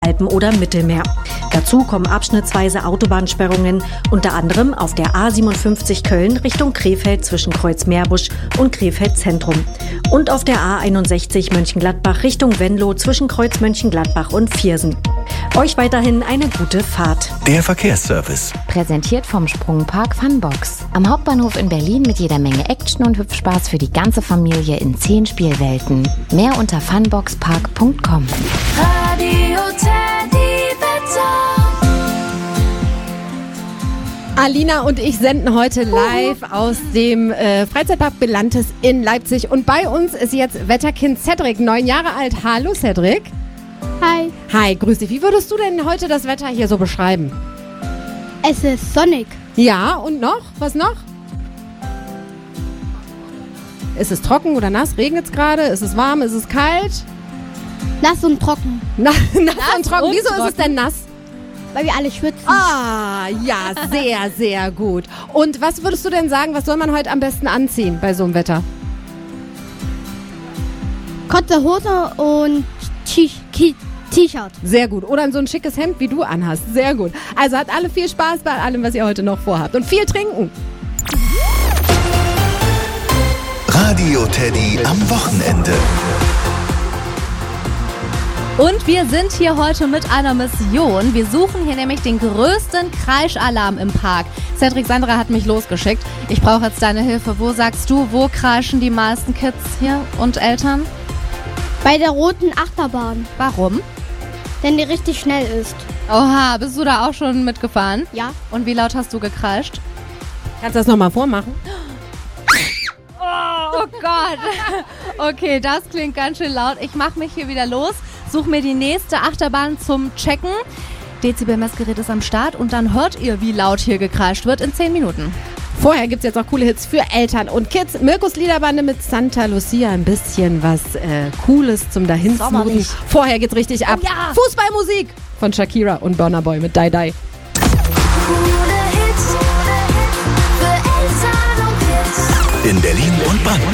Alpen oder Mittelmeer. Dazu kommen abschnittsweise Autobahnsperrungen, unter anderem auf der A57 Köln Richtung Krefeld zwischen Kreuz-Meerbusch und Krefeld Zentrum. Und auf der A61 Mönchengladbach Richtung Venlo zwischen Kreuz Mönchengladbach und Viersen. Euch weiterhin eine gute Fahrt. Der Verkehrsservice. Präsentiert vom Sprungpark Funbox. Am Hauptbahnhof in Berlin mit jeder Menge Action und Hüpfspaß für die ganze Familie in 10 Spielwelten. Mehr unter funboxpark.com. Radio Teddy Wetter. Alina und ich senden heute live aus dem Freizeitpark Belantes in Leipzig. Und bei uns ist jetzt Wetterkind Cedric, 9 Jahre alt. Hallo Cedric. Hi. Hi, grüß dich. Wie würdest du denn heute das Wetter hier so beschreiben? Es ist sonnig. Ja, und noch? Was noch? Ist es trocken oder nass? Regnet es gerade? Ist es warm? Ist es kalt? Nass und trocken. Nass und trocken. Wieso ist es denn nass? Weil wir alle schwitzen. Ah, ja, sehr, sehr gut. Und was würdest du denn sagen, was soll man heute am besten anziehen bei so einem Wetter? Kurze Hose und T-Shirt. Sehr gut. Oder so ein schickes Hemd, wie du anhast. Sehr gut. Also habt alle viel Spaß bei allem, was ihr heute noch vorhabt. Und viel trinken. Radio Teddy am Wochenende. Und wir sind hier heute mit einer Mission. Wir suchen hier nämlich den größten Kreischalarm im Park. Cedric, Sandra hat mich losgeschickt. Ich brauche jetzt deine Hilfe. Wo sagst du, wo kreischen die meisten Kids hier und Eltern? Bei der roten Achterbahn. Warum? Denn die richtig schnell ist. Oha, bist du da auch schon mitgefahren? Ja. Und wie laut hast du gekreischt? Kannst du das nochmal vormachen? Oh Gott. Okay, das klingt ganz schön laut. Ich mache mich hier wieder los, suche mir die nächste Achterbahn zum Checken. Dezibel-Messgerät ist am Start und dann hört ihr, wie laut hier gekreischt wird in 10 Minuten. Vorher gibt es jetzt auch coole Hits für Eltern und Kids. Mirkus Liederbande mit Santa Lucia. Ein bisschen was Cooles zum Dahinsnooten. Vorher geht's richtig ab. Ja. Fußballmusik von Shakira und Burna Boy mit Die Die. Coole Hits für Eltern und Kids. In Berlin und Brandenburg.